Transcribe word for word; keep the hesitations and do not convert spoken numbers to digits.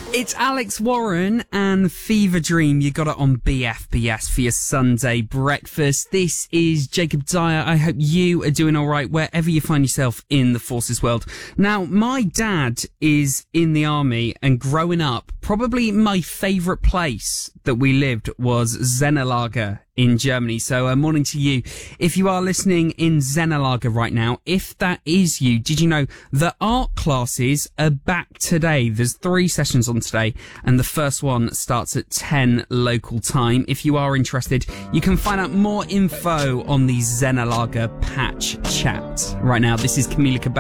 It's Alex Warren and Fever Dream. You got it on B F B S for your Sunday breakfast. This is Jacob Dyer. I hope you are doing all right wherever you find yourself in the forces world. Now, my dad is in the army, and growing up, probably my favourite place that we lived was Zennerlager in Germany. So uh, morning to you. If you are listening in Zennerlager right now, if that is you, did you know the art classes are back today? There's three sessions on today, and the first one starts at ten local time. If you are interested, you can find out more info on the Zennerlager patch chat. Right now, this is Camila Cabello.